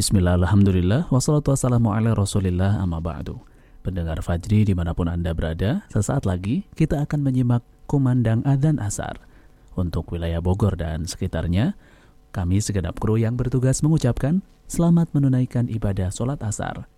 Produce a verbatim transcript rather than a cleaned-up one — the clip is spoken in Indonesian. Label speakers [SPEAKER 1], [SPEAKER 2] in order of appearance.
[SPEAKER 1] Bismillah, alhamdulillah, wassalatu wassalamu ala rasulillah, amma ba'du. Pendengar Fajri dimanapun Anda berada, sesaat lagi kita akan menyimak kumandang adzan asar. Untuk wilayah Bogor dan sekitarnya, kami segenap kru yang bertugas mengucapkan selamat menunaikan ibadah sholat asar.